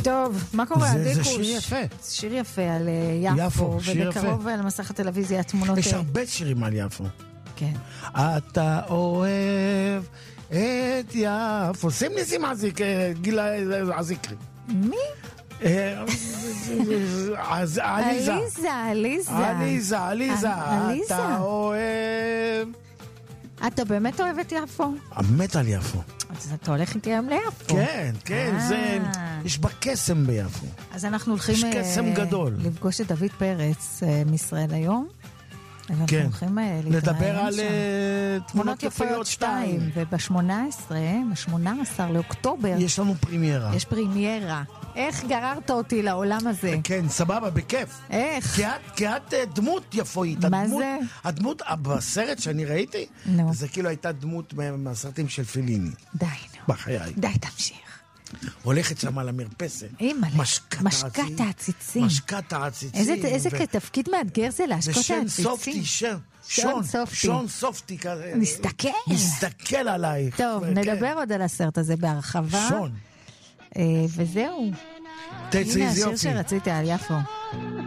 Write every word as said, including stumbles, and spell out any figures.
טוב, מה קורה? זה, זה שיר יפה. שיר יפה על יפו, יפו שיר ובקרוב יפה. על מסך הטלוויזיה התמונות... יש הרבה שירים על יפו. כן. אתה אוהב את יפו. שים לי שים עזיק, גילה עזיקרי. מי? עליזה. עליזה, עליזה. עליזה, עליזה. אתה אוהב... אתה באמת אוהב את יפו? המת על יפו. אז אתה הולך איתי היום ליפו. כן, כן, זה... יש בה קסם ביפו. אז אנחנו הולכים... יש קסם גדול. לפגוש את דוד פרץ מישראל היום. כן. אנחנו הולכים לדבר על תמונות יפויות שתיים. וב-שמונה עשרה, ב-שמונה עשר לאוקטובר... יש לנו פרימיירה. יש פרימיירה. איך גררת אותי לעולם הזה? כן, סבבה, בכיף. איך? כי את, כי את דמות יפואית. מה הדמות, זה? הדמות, בסרט שאני ראיתי, נו. זה כאילו הייתה דמות מהסרטים של פיליני. די, נו. בחיי. די, תמשיך. הולכת שם על המרפסת. אימא'לה. משקת משקת העציצים. משקת העציצים. איזה, איזה ו... תפקיד מאתגר זה להשקות העציצים. ושן סופטי, שן. שון סופטי. שון סופטי כזה. נסתכל. נסתכל עלייך. טוב, נדבר עוד על הסרט הזה בהרחבה. שון. וזהו. תצאי, הנה זה השיר יופי. שרציתי על יפו.